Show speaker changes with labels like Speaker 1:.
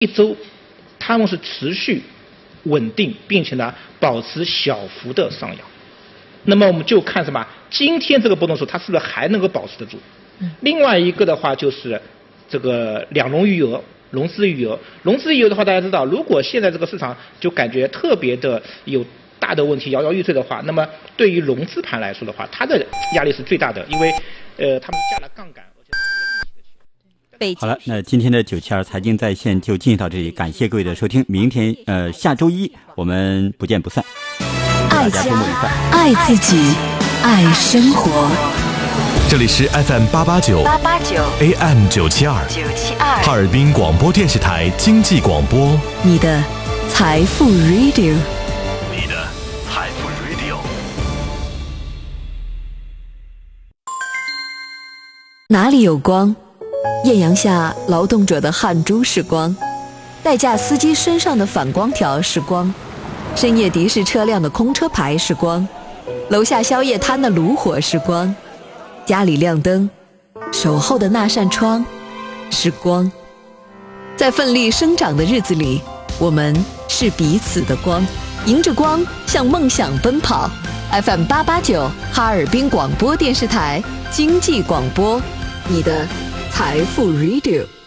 Speaker 1: 一周它们是持续稳定，并且呢保持小幅的上扬。那么我们就看什么？今天这个波动的时候，它是不是还能够保持得住？另外一个的话就是这个两融余额、融资余额。融资余额的话，大家知道，如果现在这个市场就感觉特别的有大的问题摇摇欲坠的话，那么对于融资盘来说的话，它的压力是最大的，因为他们加了杠杆，而且
Speaker 2: 好了，那今天的972财经在线就进行到这里，感谢各位的收听，明天下周一我们不见不散。
Speaker 3: 爱家，爱自己，爱生活。
Speaker 4: 这里是 FM 889 AM 972哈尔滨广播电视台经济广播，
Speaker 3: 你的财富 Radio。哪里有光？艳阳下劳动者的汗珠是光，代驾司机身上的反光条是光，深夜的士车辆的空车牌是光，楼下宵夜摊的炉火是光，家里亮灯，守候的那扇窗是光。在奋力生长的日子里，我们是彼此的光，迎着光向梦想奔跑。FM 889哈尔滨广播电视台经济广播，你的财富 Radio。